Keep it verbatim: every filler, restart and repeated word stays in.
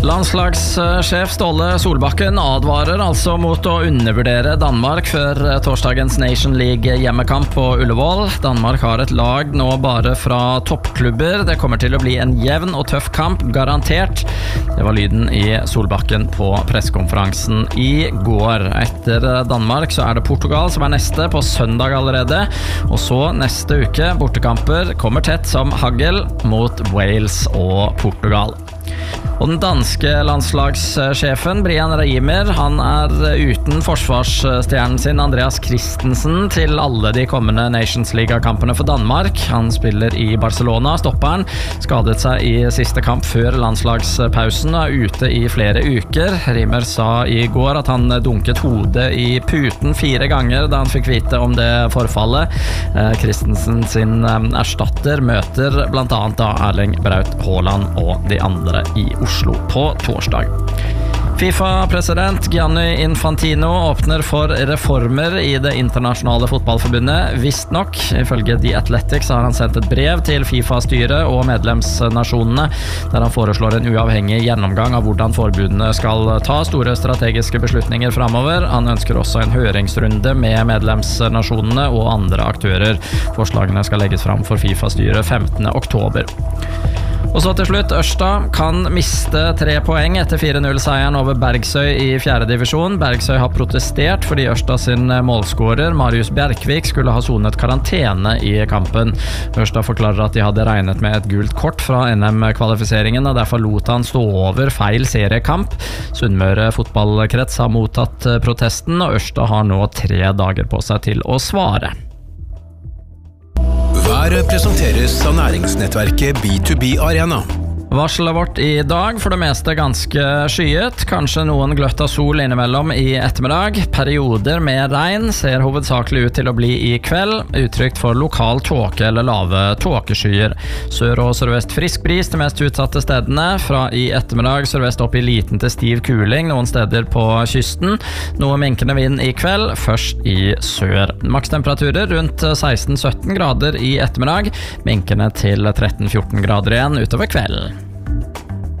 Landslagssjef Ståle Solbakken advarer altså mot å undervurdere Danmark før torsdagens Nation League hjemmekamp på Ullevål. Danmark har et lag nå bare fra toppklubber. Det kommer til å bli en jevn og tøff kamp, garantert. Det var lyden i Solbakken på pressekonferansen i går. Etter Danmark så er det Portugal som er neste på søndag allerede. Og så neste uke bortekamper kommer tett som hagl mot Wales og Portugal. Og den danske landslagssjefen Brian Reimer, han er uten forsvarsstjernen sin Andreas Christensen til alle de kommende Nations League-kampene for Danmark. Han spiller i Barcelona, stopperen, skadet seg i siste kamp før landslagspausen og er ute i flere uker. Reimer sa i går at han dunket hodet i puten fire ganger da han fikk vite om det forfallet. Christensen sin erstatter møter blant annet da Erling Braut Haaland og de andre i Oslo på torsdag. FIFA-president Gianni Infantino åpner for reformer i det internasjonale fotballforbundet. Visst nok, ifølge The Athletic så har han sendt et brev til FIFA-styret og medlemsnasjonene, der han foreslår en uavhengig gjennomgang av hvordan forbundene skal ta store strategiske beslutninger fremover. Han ønsker også en høringsrunde med medlemsnasjonene og andre aktører. Forslagene skal legges fram for FIFA-styret femtende oktober. Og så til slutt, Ørsta kan miste tre poeng etter fire null-seieren over Bergsøy i fjerde divisjon. Bergsøy har protestert fordi Ørsta sin målskårer, Marius Bjerkvik, skulle ha sonet karantene i kampen. Ørsta forklarer at de hadde regnet med et gult kort fra N M-kvalifiseringen, og derfor lot han stå over feil seriekamp. Sunnmøre fotballkrets har mottatt protesten, og Ørsta har nå tre dager på seg til å svare. Været presenteres av næringsnettverket B to B Arena. Varselet vårt i dag for det meste ganske skyet, kanskje noen gløtt av sol innimellom i ettermiddag. Perioder med regn ser hovedsakelig ut til å bli i kveld, utrygt for lokal tåke eller lave tåkeskyer. Sør og sørvest frisk bris de mest utsatte stedene, fra i ettermiddag sørvest opp i liten til stiv kuling noen steder på kysten. Noe minkende vind i kveld, først i sør. Makstemperaturer rundt seksten til sytten grader i ettermiddag, minkende til tretten til fjorten grader igjen utover kvelden.